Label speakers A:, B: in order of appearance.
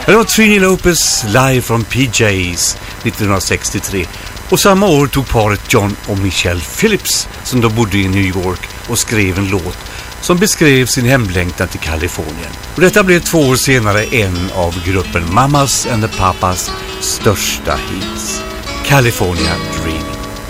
A: Det var Trini Lopez live från PJs 1963. Och samma år tog paret John och Michelle Phillips, som då bodde i New York, och skrev en låt som beskrev sin hemlängtan till Kalifornien. Och detta blev 2 år senare en av gruppen Mamas and the Papas största hits, California Dreaming.